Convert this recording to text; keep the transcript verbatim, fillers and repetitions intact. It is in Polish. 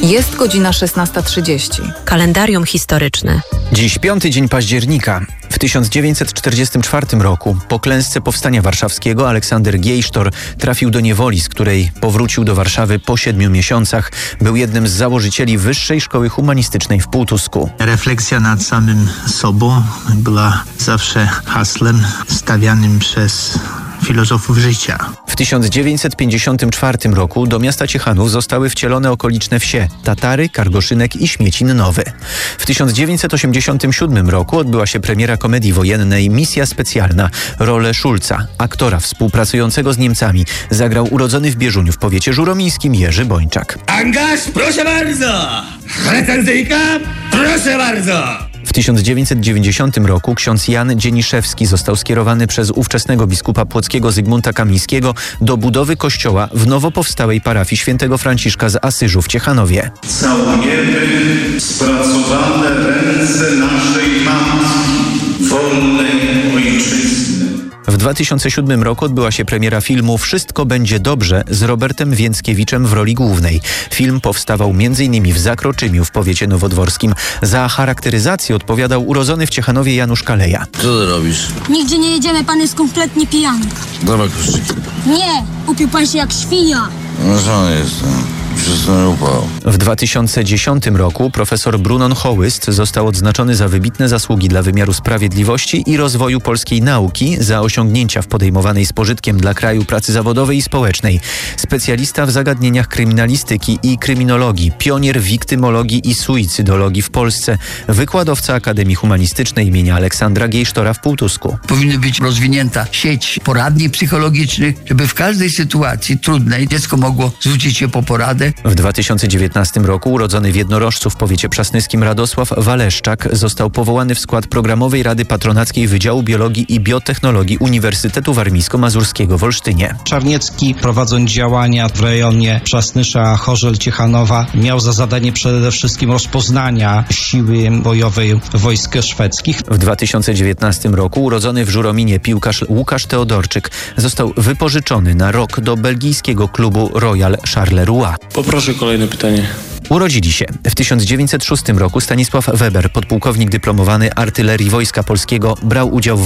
Jest godzina szesnasta trzydzieści. Kalendarium historyczne. Dziś piąty dzień października. W tysiąc dziewięćset czterdziestym czwartym roku po klęsce Powstania Warszawskiego Aleksander Giejsztor trafił do niewoli, z której powrócił do Warszawy po siedmiu miesiącach. Był jednym z założycieli Wyższej Szkoły Humanistycznej w Półtusku. Refleksja nad samym sobą była zawsze haslem stawianym przez filozofów życia. W tysiąc dziewięćset pięćdziesiątym czwartym roku do miasta Ciechanów zostały wcielone okoliczne wsie Tatary, Kargoszynek i Śmiecin Nowy. W tysiąc dziewięćset osiemdziesiątym siódmym roku odbyła się premiera komedii wojennej Misja Specjalna. Rolę Szulca, aktora współpracującego z Niemcami, zagrał urodzony w Bieżuniu w powiecie żuromińskim Jerzy Bończak. Angaż, proszę bardzo! Recenzyjka, proszę bardzo! W tysiąc dziewięćset dziewięćdziesiątym roku ksiądz Jan Dzieniszewski został skierowany przez ówczesnego biskupa płockiego Zygmunta Kamińskiego do budowy kościoła w nowo powstałej parafii świętego Franciszka z Asyżu w Ciechanowie. Całujemy spracowane ręce naszej matki, wolnej ojczyzny. W dwa tysiące siódmym roku odbyła się premiera filmu Wszystko będzie dobrze z Robertem Więckiewiczem w roli głównej. Film powstawał między innymi w Zakroczymiu w powiecie nowodworskim. Za charakteryzację odpowiadał urodzony w Ciechanowie Janusz Kaleja. Co ty robisz? Nigdzie nie jedziemy, pan jest kompletnie pijany. Dawaj kluczyki. Nie, upił pan się jak świnia. No co jestem? Wszystko upał. W dwa tysiące dziesiątym roku profesor Brunon Hołyst został odznaczony za wybitne zasługi dla wymiaru sprawiedliwości i rozwoju polskiej nauki, za osiągnięcia w podejmowanej z pożytkiem dla kraju pracy zawodowej i społecznej. Specjalista w zagadnieniach kryminalistyki i kryminologii, pionier wiktymologii i suicydologii w Polsce, wykładowca Akademii Humanistycznej imienia Aleksandra Giejsztora w Półtusku. Powinna być rozwinięta sieć poradni psychologicznych, żeby w każdej sytuacji trudnej dziecko mogło zwrócić się po poradę. W dwa tysiące dziewiętnastym roku urodzony w Jednorożcu w powiecie przasnyskim Radosław Waleszczak został powołany w skład Programowej Rady Patronackiej Wydziału Biologii i Biotechnologii Uniwersytetu Warmińsko-Mazurskiego w Olsztynie. Czarniecki, prowadząc działania w rejonie Przasnysza, Chorzel, Ciechanowa, miał za zadanie przede wszystkim rozpoznania siły bojowej wojsk szwedzkich. W dwa tysiące dziewiętnastym roku urodzony w Żurominie piłkarz Łukasz Teodorczyk został wypożyczony na rok do belgijskiego klubu Royal Charleroi. Poproszę kolejne pytanie. Urodzili się w tysiąc dziewięćset szóstym roku Stanisław Weber, podpułkownik dyplomowany artylerii Wojska Polskiego, brał udział w